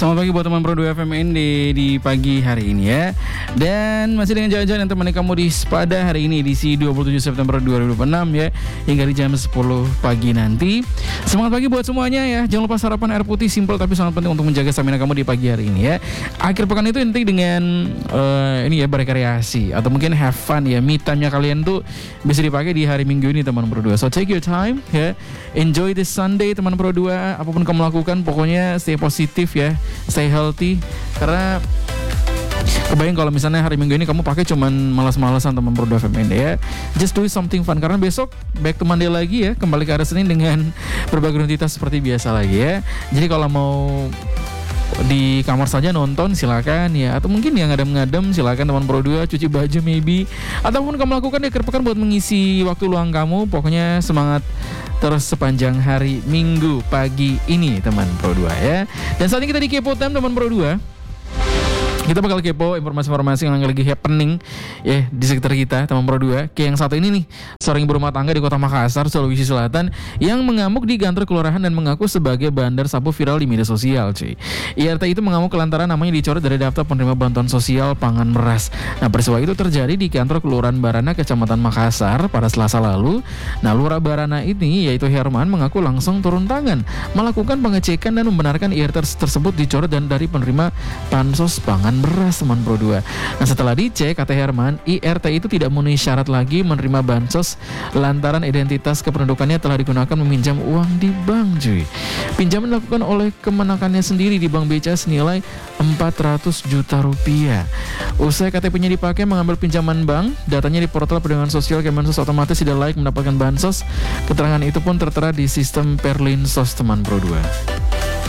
Selamat pagi buat teman Pro 2 FM di pagi hari ini ya. Dan masih dengan jalan-jalan yang temani kamu di Spada hari ini edisi 27 September 2026 ya, hingga di jam 10 pagi nanti. Semangat pagi buat semuanya ya. Jangan lupa sarapan air putih, simple tapi sangat penting untuk menjaga stamina kamu di pagi hari ini ya. Akhir pekan itu nanti dengan ini ya, berrekreasi atau mungkin have fun ya. Me time-nya kalian tuh bisa dipakai di hari Minggu ini teman Pro 2. So take your time ya. Enjoy this Sunday teman Pro 2. Apapun kamu lakukan pokoknya stay positif ya. Stay healthy, karena kebayang kalau misalnya hari Minggu ini kamu pakai cuman malas-malasan teman Pro 2 FM ya. Just do something fun, karena besok back to Monday lagi ya, kembali ke hari Senin dengan berbagai rutinitas seperti biasa lagi ya. Jadi kalau mau di kamar saja nonton silakan ya, atau mungkin yang ngadem-ngadem silakan teman Pro 2, cuci baju maybe, ataupun kamu lakukan di akhir pekan buat mengisi waktu luang kamu. Pokoknya semangat terus sepanjang hari Minggu pagi ini teman Pro 2 ya. Dan saat ini kita di Kepo Time teman Pro 2. Kita bakal kepo informasi-informasi yang lagi happening ya di sekitar kita teman Pro 2. Kayak yang satu ini nih, seorang ibu rumah tangga di Kota Makassar, Sulawesi Selatan yang mengamuk di kantor kelurahan dan mengaku sebagai bandar sabu viral di media sosial cuy. IRT itu mengamuk lantaran namanya dicoret dari daftar penerima bantuan sosial pangan beras. Nah, peristiwa itu terjadi di kantor kelurahan Barana, Kecamatan Makassar pada Selasa lalu. Nah, Lurah Barana ini yaitu Herman mengaku langsung turun tangan melakukan pengecekan dan membenarkan IRT tersebut dicoret dan dari penerima bansos pangan beras teman Pro 2. Nah, setelah dicek kata Herman, IRT itu tidak memenuhi syarat lagi menerima bansos lantaran identitas kependudukannya telah digunakan meminjam uang di bank cuy. Pinjaman dilakukan oleh kemenakannya sendiri di Bank BCA senilai 400 juta rupiah. Usai KTP-nya dipakai mengambil pinjaman bank, datanya di portal perlindungan sosial Kemensos otomatis tidak layak mendapatkan bansos. Keterangan itu pun tertera di sistem Perlinsos teman Pro 2.